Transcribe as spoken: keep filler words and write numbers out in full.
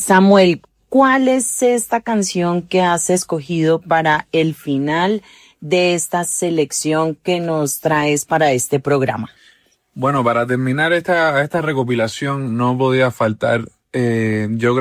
Samuel, ¿cuál es esta canción que has escogido para el final de esta selección que nos traes para este programa? Bueno, para terminar esta, esta recopilación no podía faltar, eh, yo